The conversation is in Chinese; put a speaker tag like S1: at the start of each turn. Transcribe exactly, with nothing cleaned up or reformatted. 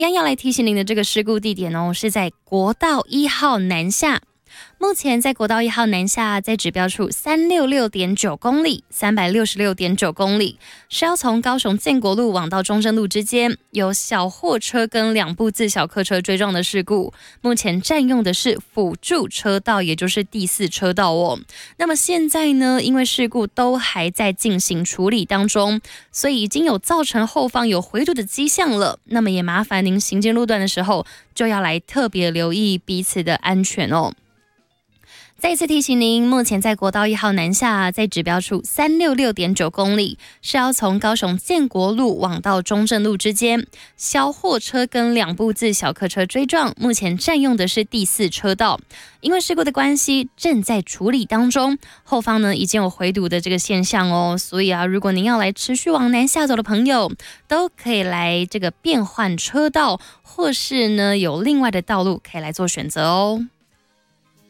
S1: 一样要来提醒您的这个事故地点哦，是在国道一号南下。目前在国道一号南下，在指标处三百六十六点九公里，三百六十六点九公里是要从高雄建国路往到中正路之间，有小货车跟两部自小客车追撞的事故。目前占用的是辅助车道，也就是第四车道哦。那么现在呢，因为事故都还在进行处理当中，所以已经有造成后方有回堵的迹象了。那么也麻烦您行经路段的时候，就要来特别留意彼此的安全哦。再次提醒您，目前在国道一号南下，在指标处三百六十六点九公里，是要从高雄建国路往到中正路之间，小货车跟两部自小客车追撞，目前占用的是第四车道。因为事故的关系，正在处理当中，后方呢已经有回堵的这个现象哦，所以啊，如果您要来持续往南下走的朋友，都可以来这个变换车道，或是呢有另外的道路可以来做选择哦。